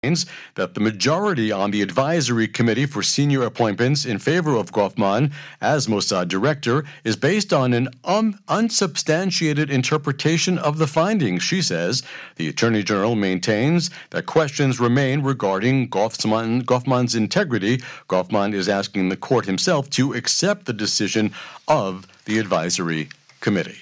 that the majority on the advisory committee for senior appointments in favor of Goffman as Mossad director is based on an unsubstantiated interpretation of the findings, she says. The Attorney General maintains that questions remain regarding Goffman's integrity. Goffman is asking the court himself to accept the decision of the advisory committee.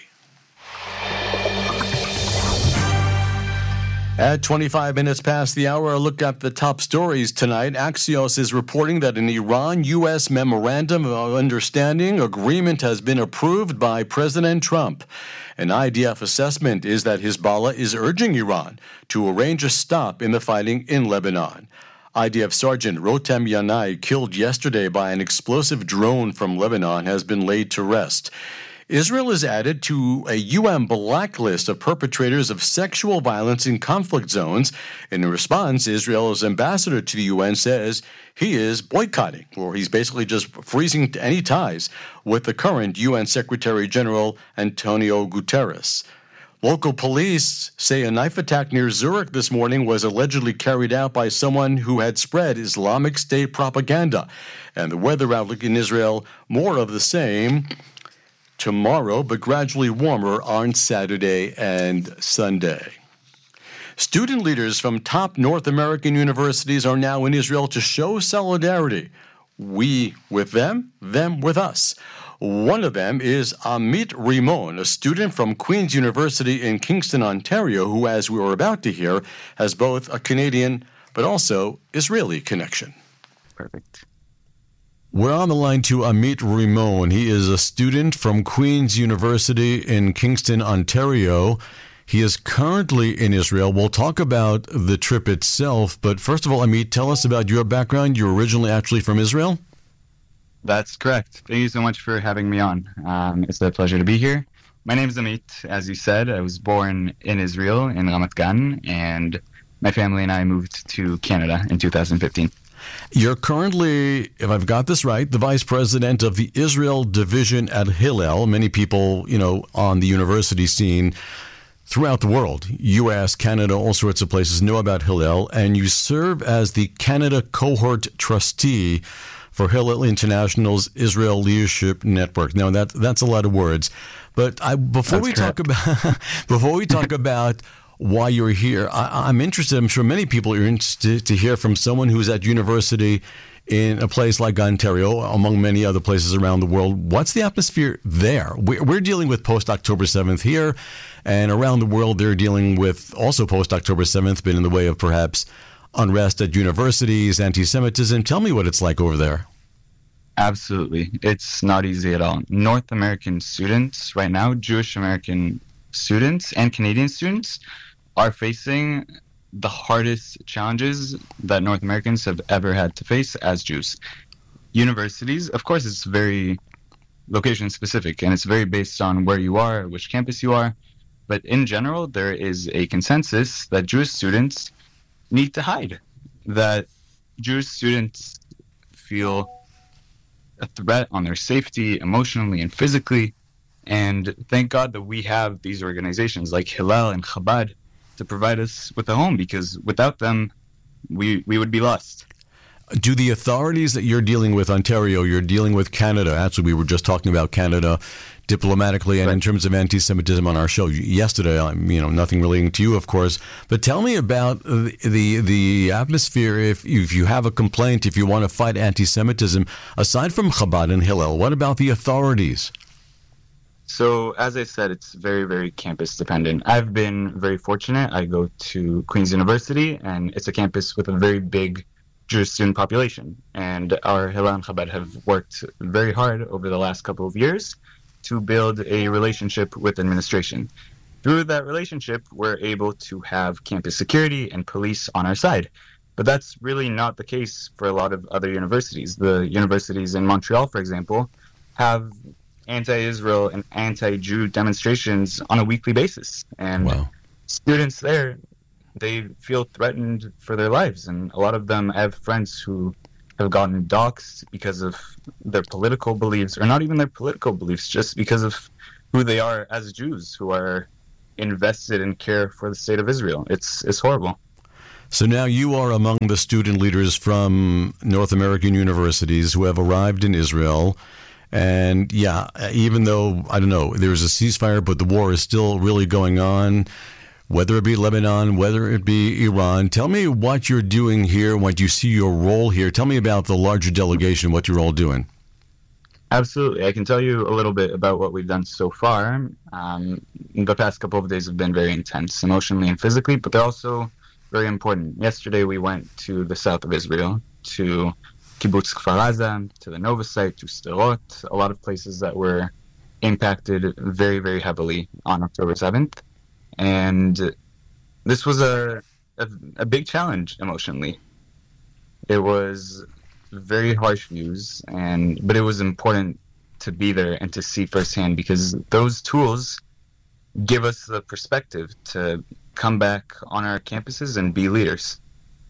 At 25 minutes past the hour, a look at the top stories tonight. Axios is reporting that an Iran-U.S. Memorandum of Understanding agreement has been approved by President Trump. An IDF assessment is that Hezbollah is urging Iran to arrange a stop in the fighting in Lebanon. IDF Sergeant Rotem Yanai, killed yesterday by an explosive drone from Lebanon, has been laid to rest. Israel is added to a UN blacklist of perpetrators of sexual violence in conflict zones. In response, Israel's ambassador to the UN says he is boycotting, or he's basically just freezing any ties with the current UN Secretary General Antonio Guterres. Local police say a knife attack near Zurich this morning was allegedly carried out by someone who had spread Islamic State propaganda. And the weather outlook in Israel, more of the same tomorrow, but gradually warmer on Saturday and Sunday. Student leaders from top North American universities are now in Israel to show solidarity. We with them with us. One of them is Amit Rimon, a student from Queen's University in Kingston, Ontario, who, as we were about to hear, has both a Canadian but also Israeli connection. Perfect. We're on the line to Amit Rimon. He is a student from Queen's University in Kingston, Ontario. He is currently in Israel. We'll talk about the trip itself, but first of all, Amit, tell us about your background. You're originally actually from Israel? That's correct. Thank you so much for having me on. It's a pleasure to be here. My name is Amit. As you said, I was born in Israel, in Ramat Gan, and my family and I moved to Canada in 2015. You're currently, if I've got this right, the vice president of the Israel division at Hillel. Many people, on the university scene throughout the world, U.S., Canada, all sorts of places know about Hillel. And you serve as the Canada cohort trustee for Hillel International's Israel Leadership Network. Now, that's a lot of words. But before we talk about why you're here, I'm interested, I'm sure many people are interested to hear from someone who's at university in a place like Ontario, among many other places around the world. What's the atmosphere there? We're dealing with post-October 7th here, and around the world they're dealing with also post-October 7th, but in the way of perhaps unrest at universities, anti-Semitism. Tell me what it's like over there. Absolutely. It's not easy at all. North American students right now, Jewish American students and Canadian students, are facing the hardest challenges that North Americans have ever had to face as Jews. Universities, of course, it's very location specific, and it's very based on where you are, which campus you are. But in general, there is a consensus that Jewish students need to hide, that Jewish students feel a threat on their safety emotionally and physically. And thank God that we have these organizations like Hillel and Chabad to provide us with a home, because without them, we would be lost. Do the authorities that you're dealing with, Ontario, you're dealing with Canada, actually we were just talking about Canada diplomatically and right. In terms of anti-Semitism on our show yesterday, nothing relating to you, of course, but tell me about the atmosphere. If you have a complaint, if you want to fight anti-Semitism, aside from Chabad and Hillel, what about the authorities? So, as I said, it's very, very campus dependent. I've been very fortunate. I go to Queen's University, and it's a campus with a very big Jewish student population. And our Hillel and Chabad have worked very hard over the last couple of years to build a relationship with administration. Through that relationship, we're able to have campus security and police on our side. But that's really not the case for a lot of other universities. The universities in Montreal, for example, have anti-Israel and anti-Jew demonstrations on a weekly basis. And wow. Students there, they feel threatened for their lives. And a lot of them, I have friends who have gotten doxxed because of their political beliefs, or not even their political beliefs, just because of who they are as Jews who are invested in care for the state of Israel. It's horrible. So now you are among the student leaders from North American universities who have arrived in Israel. And yeah, even though, I don't know, there's a ceasefire, but the war is still really going on, whether it be Lebanon, whether it be Iran. Tell me what you're doing here, what you see your role here. Tell me about the larger delegation, what you're all doing. Absolutely. I can tell you a little bit about what we've done so far. The past couple of days have been very intense, emotionally and physically, but they're also very important. Yesterday, we went to the south of Israel, to Kibbutz Kfar Aza, to the Nova site, to Sderot, a lot of places that were impacted very, very heavily on October 7th. And this was a big challenge emotionally. It was very harsh views, but it was important to be there and to see firsthand, because those tools give us the perspective to come back on our campuses and be leaders.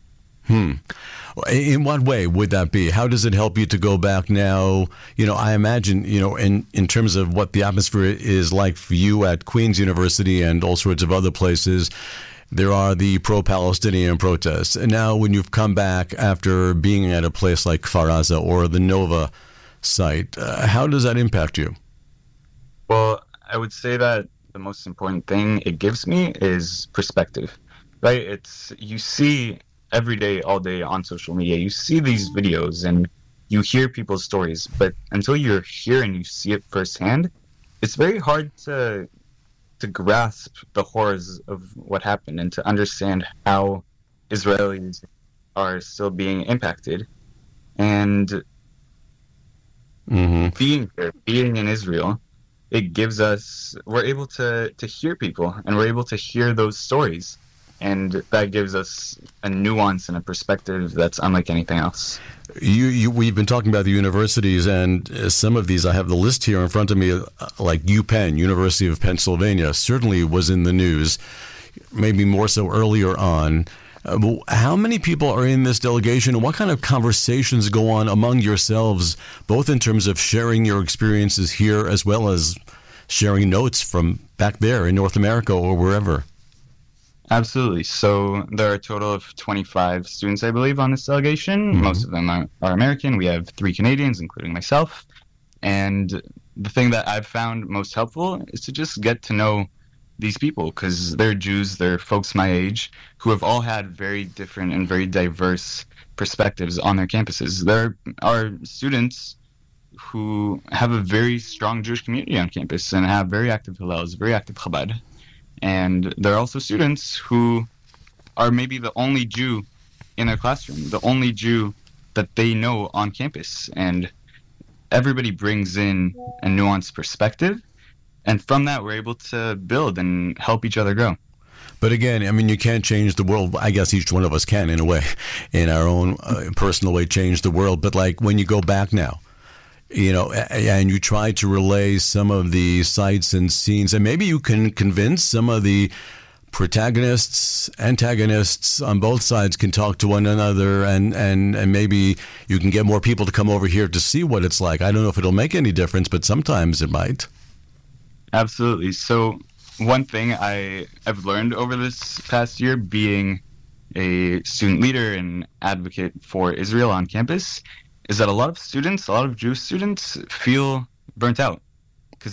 In what way would that be? How does it help you to go back now? I imagine, in terms of what the atmosphere is like for you at Queen's University and all sorts of other places, there are the pro-Palestinian protests. And now when you've come back after being at a place like Kfar Aza or the Nova site, how does that impact you? Well, I would say that the most important thing it gives me is perspective, right? You see every day, all day on social media, you see these videos and you hear people's stories, but until you're here and you see it firsthand, it's very hard to grasp the horrors of what happened and to understand how Israelis are still being impacted. And being here, being in Israel, it gives us, we're able to hear people, and we're able to hear those stories. And that gives us a nuance and a perspective that's unlike anything else. We've been talking about the universities, and some of these, I have the list here in front of me, like UPenn, University of Pennsylvania, certainly was in the news, maybe more so earlier on. How many people are in this delegation, and what kind of conversations go on among yourselves, both in terms of sharing your experiences here as well as sharing notes from back there in North America or wherever? Absolutely. So there are a total of 25 students, I believe, on this delegation. Most of them are American. We have 3 Canadians, including myself. And the thing that I've found most helpful is to just get to know these people, because they're Jews, they're folks my age, who have all had very different and very diverse perspectives on their campuses. There are students who have a very strong Jewish community on campus and have very active Hillels, very active Chabad. And there are also students who are maybe the only Jew in their classroom, the only Jew that they know on campus. And everybody brings in a nuanced perspective. And from that, we're able to build and help each other grow. But again, I mean, you can't change the world. I guess each one of us can, in a way, in our own personal way, change the world. But like when you go back now, and you try to relay some of the sights and scenes, and maybe you can convince some of the protagonists, antagonists on both sides can talk to one another, and maybe you can get more people to come over here to see what it's like. I don't know if it'll make any difference, but sometimes it might. Absolutely. So one thing I've learned over this past year, being a student leader and advocate for Israel on campus, is that a lot of students, a lot of Jewish students, feel burnt out. It's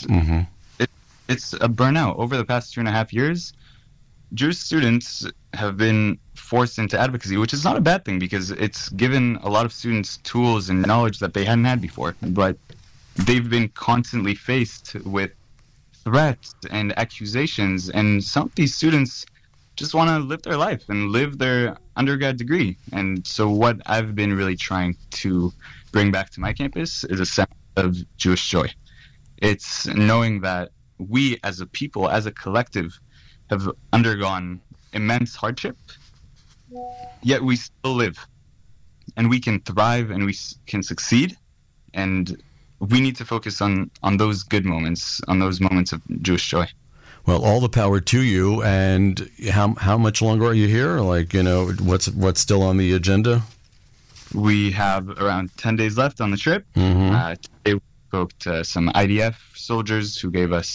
a burnout. Over the past 2.5 years, Jewish students have been forced into advocacy, which is not a bad thing, because it's given a lot of students tools and knowledge that they hadn't had before. But they've been constantly faced with threats and accusations, and some of these students just want to live their life and live their undergrad degree. And so what I've been really trying to bring back to my campus is a sense of Jewish joy. It's knowing that we as a people, as a collective, have undergone immense hardship, yet we still live. And we can thrive and we can succeed. And we need to focus on those good moments, on those moments of Jewish joy. Well, all the power to you. And how much longer are you here? Like, what's still on the agenda? We have around 10 days left on the trip. Today we spoke to some IDF soldiers who gave us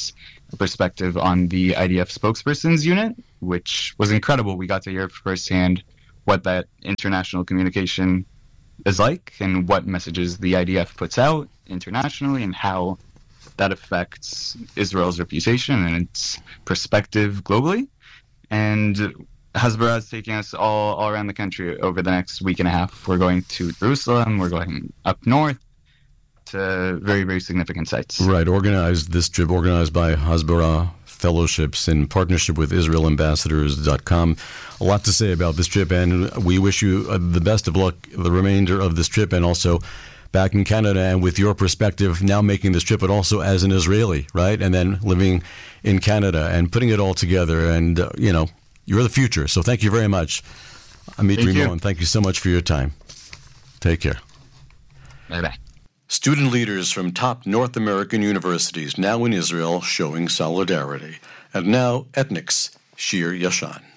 perspective on the IDF spokesperson's unit, which was incredible. We got to hear firsthand what that international communication is like and what messages the IDF puts out internationally and how that affects Israel's reputation and its perspective globally. And Hasbara is taking us all around the country over the next week and a half. We're going to Jerusalem, we're going up north to very, very significant sites. Right, this trip organized by Hasbara Fellowships in partnership with IsraelAmbassadors.com. A lot to say about this trip, and we wish you the best of luck the remainder of this trip, and also back in Canada, and with your perspective now making this trip, but also as an Israeli, right? And then living in Canada and putting it all together, and you're the future. So thank you very much, Amit Rimon. Thank you so much for your time. Take care. Bye-bye. Student leaders from top North American universities now in Israel showing solidarity. And now, Ethnics, Shir Yashan.